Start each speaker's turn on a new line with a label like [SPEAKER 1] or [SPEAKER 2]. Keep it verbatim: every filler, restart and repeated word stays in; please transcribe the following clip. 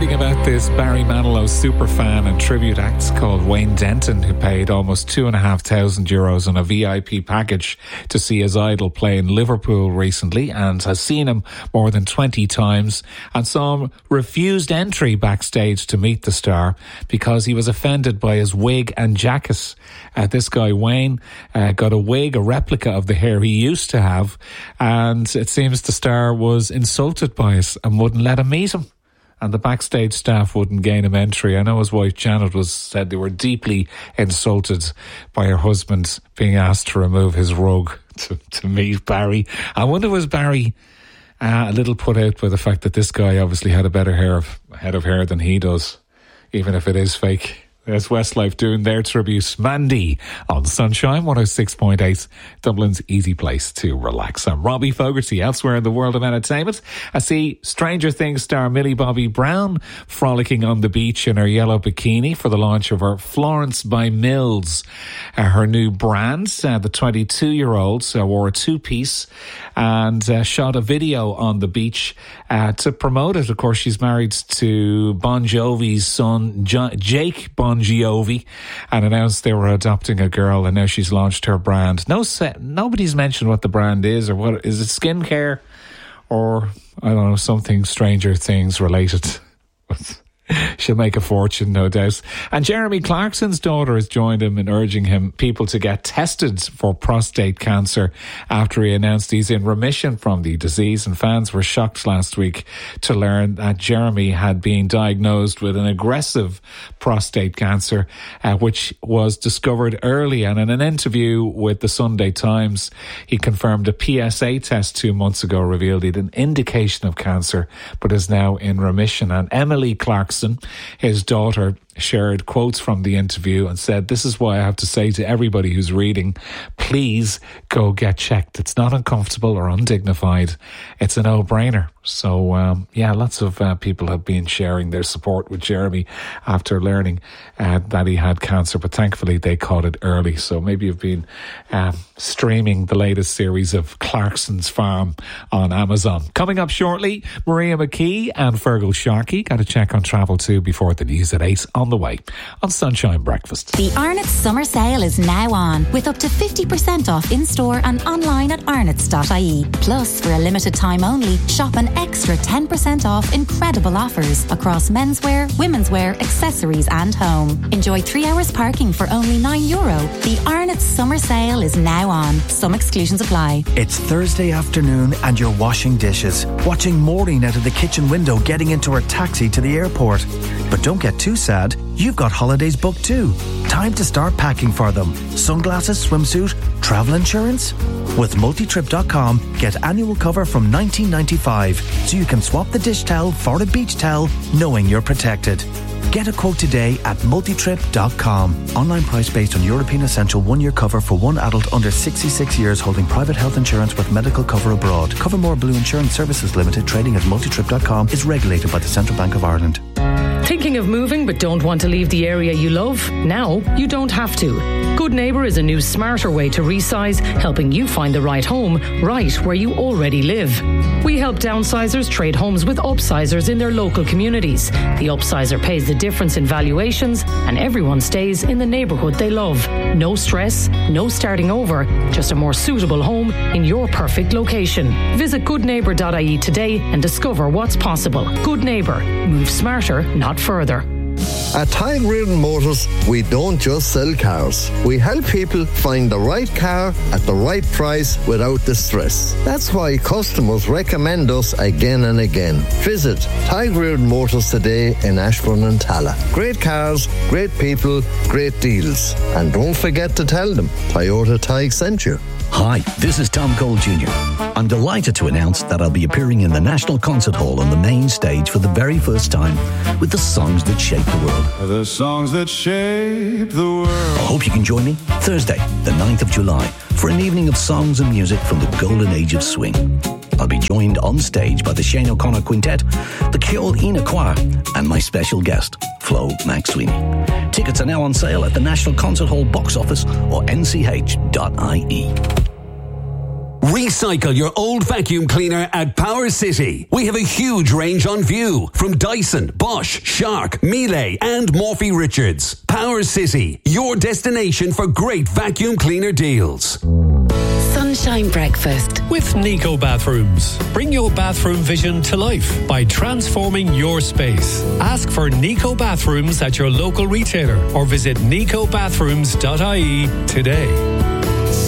[SPEAKER 1] reading about this Barry Manilow superfan and tribute act called Wayne Denton, who paid almost two and a half thousand euros on a V I P package to see his idol play in Liverpool recently, and has seen him more than twenty times, and saw him refused entry backstage to meet the star because he was offended by his wig and jacket. Uh, this guy Wayne uh, got a wig, a replica of the hair he used to have, and it seems the star was insulted by it and wouldn't let him meet him. And the backstage staff wouldn't gain him entry. I know his wife Janet was said they were deeply insulted by her husband being asked to remove his rug to, to meet Barry. I wonder, was Barry uh, a little put out by the fact that this guy obviously had a better hair of, head of hair than he does, even if it is fake? There's Westlife doing their tribute, Mandy, on Sunshine one oh six point eight, Dublin's easy place to relax. I'm Robbie Fogarty. Elsewhere in the world of entertainment, I see Stranger Things star Millie Bobby Brown frolicking on the beach in her yellow bikini for the launch of her Florence by Mills, uh, her new brand. Uh, the twenty-two-year-old uh, wore a two-piece and uh, shot a video on the beach uh, to promote it. Of course, she's married to Bon Jovi's son, jo- Jake Bon Jovi, and announced they were adopting a girl, and now she's launched her brand. No, nobody's mentioned what the brand is, or what is it, skincare, or I don't know, something Stranger Things related. She'll make a fortune, no doubt. And Jeremy Clarkson's daughter has joined him in urging him people to get tested for prostate cancer after he announced he's in remission from the disease. And fans were shocked last week to learn that Jeremy had been diagnosed with an aggressive prostate cancer, uh, which was discovered early. And in an interview with the Sunday Times, he confirmed a P S A test two months ago revealed he had an indication of cancer, but is now in remission. And Emily Clarkson, his daughter, shared quotes from the interview and said, "This is why I have to say to everybody who's reading, please go get checked. It's not uncomfortable or undignified. It's a no-brainer." So, um, yeah, lots of uh, people have been sharing their support with Jeremy after learning uh, that he had cancer, but thankfully they caught it early. So maybe you've been um, streaming the latest series of Clarkson's Farm on Amazon. Coming up shortly, Maria McKee and Fergal Sharkey. Got to check on travel too before the news at eight on the way on Sunshine Breakfast.
[SPEAKER 2] The Arnott's summer sale is now on, with up to fifty percent off in-store and online at arnott's dot I E. Plus, for a limited time only, shop an extra ten percent off incredible offers across menswear, womenswear, accessories and home. Enjoy three hours parking for only nine euro. The Arnott's summer sale is now on. Some exclusions apply.
[SPEAKER 3] It's Thursday afternoon and you're washing dishes, watching Maureen out of the kitchen window getting into her taxi to the airport. But don't get too sad, you've got holidays booked too. Time to start packing for them. Sunglasses, swimsuit, travel insurance? With multitrip dot com, get annual cover from nineteen ninety-five, so you can swap the dish towel for a beach towel, knowing you're protected. Get a quote today at multitrip dot com. Online price based on European Essential one-year cover for one adult under sixty-six years holding private health insurance with medical cover abroad. Covermore Blue Insurance Services Limited, trading at multitrip dot com, is regulated by the Central Bank of Ireland.
[SPEAKER 4] Thinking of moving but don't want to leave the area you love? Now you don't have to. Good Neighbour is a new smarter way to resize, helping you find the right home right where you already live. We help downsizers trade homes with upsizers in their local communities. The upsizer pays the difference in valuations and everyone stays in the neighbourhood they love. No stress, no starting over, just a more suitable home in your perfect location. Visit good neighbour dot I E today and discover what's possible. Good Neighbour. Move smarter, not further.
[SPEAKER 5] At Tadhg Reardon Motors, we don't just sell cars. We help people find the right car at the right price without the stress. That's why customers recommend us again and again. Visit Tadhg Reardon Motors today in Ashbourne and Tala. Great cars, great people, great deals. And don't forget to tell them Toyota Tadhg sent you.
[SPEAKER 6] Hi, this is Tom Cole Junior I'm delighted to announce that I'll be appearing in the National Concert Hall on the main stage for the very first time with the songs that shape the world.
[SPEAKER 7] The songs that shape the world.
[SPEAKER 6] I hope you can join me Thursday, the ninth of July, for an evening of songs and music from the golden age of swing. I'll be joined on stage by the Shane O'Connor Quintet, the Ceol Ina Choir, and my special guest, Flo McSweeney. Tickets are now on sale at the National Concert Hall box office or n c h dot I e.
[SPEAKER 8] Recycle your old vacuum cleaner at Power City. We have a huge range on view from Dyson, Bosch, Shark, Miele and Morphy Richards. Power City, your destination for great vacuum cleaner deals.
[SPEAKER 9] Sunshine Breakfast
[SPEAKER 10] with Nico Bathrooms. Bring your bathroom vision to life by transforming your space. Ask for Nico Bathrooms at your local retailer or visit nico bathrooms dot I E today.